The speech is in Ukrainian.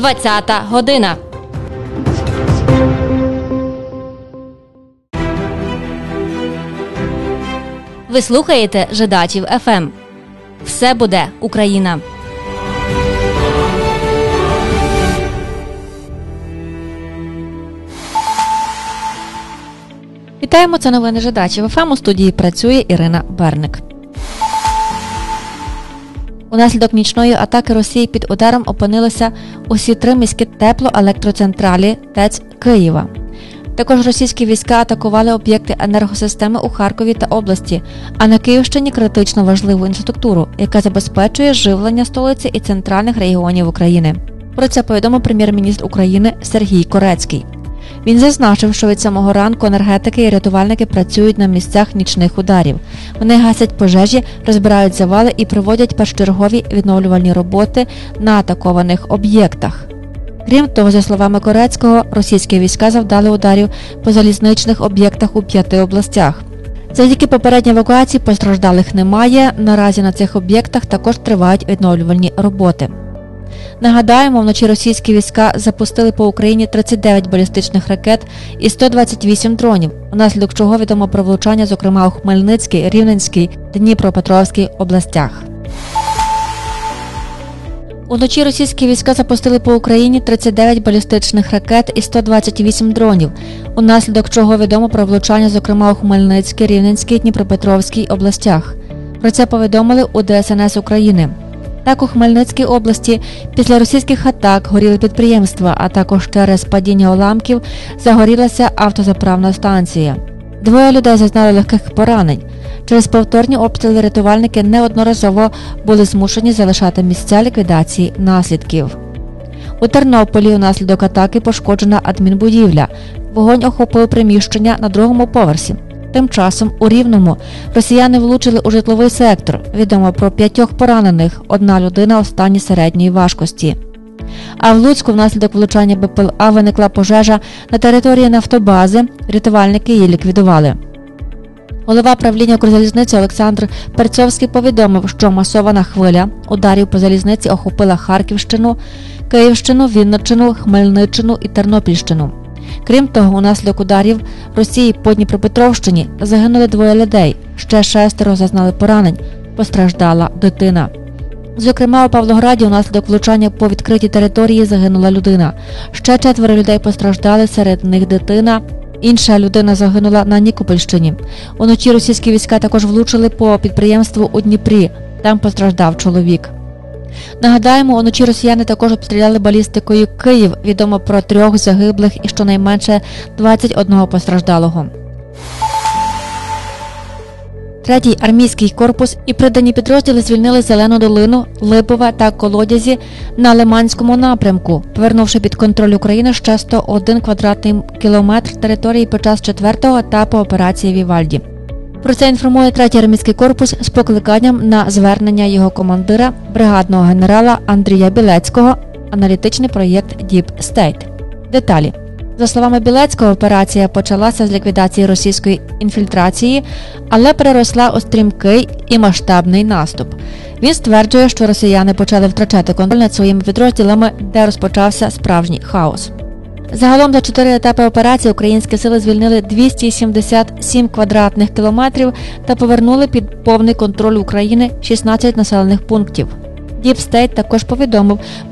20-та година. Ви слухаєте Жидачів ФМ. Все буде Україна. Вітаємо, це новини Жидачів ФМ. У студії працює Ірина Берник. Унаслідок нічної атаки Росії під ударом опинилися усі 3 міські теплоелектроцентралі ТЕЦ Києва. Також російські війська атакували об'єкти енергосистеми у Харкові та області, а на Київщині критично важливу інфраструктуру, яка забезпечує живлення столиці і центральних регіонів України. Про це повідомив прем'єр-міністр України Сергій Корецький. Він зазначив, що від самого ранку енергетики і рятувальники працюють на місцях нічних ударів. Вони гасять пожежі, розбирають завали і проводять першочергові відновлювальні роботи на атакованих об'єктах. Крім того, за словами Корецького, російські війська завдали ударів по залізничних об'єктах у 5 областях. Завдяки попередній евакуації постраждалих немає. Наразі на цих об'єктах також тривають відновлювальні роботи. Нагадаємо, вночі російські війська запустили по Україні 39 балістичних ракет і 128 дронів, внаслідок чого відомо про влучання, зокрема у Хмельницькій, Рівненській, Дніпропетровській областях. Уночі російські війська запустили по Україні 39 балістичних ракет і 128 дронів, унаслідок чого відомо про влучання, зокрема у Хмельницькій, Рівненській, Дніпропетровській областях. Про це повідомили у ДСНС України. Так, у Хмельницькій області після російських атак горіли підприємства, а також через падіння уламків загорілася автозаправна станція. 2 людей зазнали легких поранень. Через повторні обстріли рятувальники неодноразово були змушені залишати місця ліквідації наслідків. У Тернополі унаслідок атаки пошкоджена адмінбудівля. Вогонь охопив приміщення на 2-му поверсі. Тим часом у Рівному росіяни влучили у житловий сектор. Відомо про 5 поранених, 1 людина у стані середньої важкості. А в Луцьку внаслідок влучання БПЛА виникла пожежа на території нафтобази, рятувальники її ліквідували. Голова правління Укрзалізниці Олександр Перцовський повідомив, що масована хвиля ударів по залізниці охопила Харківщину, Київщину, Вінниччину, Хмельниччину і Тернопільщину. Крім того, унаслідок ударів Росії по Дніпропетровщині загинули 2 людей, ще 6 зазнали поранень, постраждала дитина. Зокрема, у Павлограді унаслідок влучання по відкритій території загинула людина. Ще 4 людей постраждали, серед них дитина. Інша людина загинула на Нікопольщині. Уночі російські війська також влучили по підприємству у Дніпрі. Там постраждав чоловік. Нагадаємо, уночі росіяни також обстріляли балістикою Київ. Відомо про 3 загиблих і щонайменше 21 постраждалого. 3-й армійський корпус і придані підрозділи звільнили Зелену долину, Липове та Колодязі на Лиманському напрямку, повернувши під контроль України ще 101 квадратний кілометр території під час 4-го етапу операції «Вівальді». Про це інформує 3-й армійський корпус з покликанням на звернення його командира, бригадного генерала Андрія Білецького, аналітичний проєкт Deep State. Деталі. За словами Білецького, операція почалася з ліквідації російської інфільтрації, але переросла у стрімкий і масштабний наступ. Він стверджує, що росіяни почали втрачати контроль над своїми підрозділами, де розпочався справжній хаос. Загалом за 4 етапи операції українські сили звільнили 277 квадратних кілометрів та повернули під повний контроль України 16 населених пунктів. Deep State також повідомив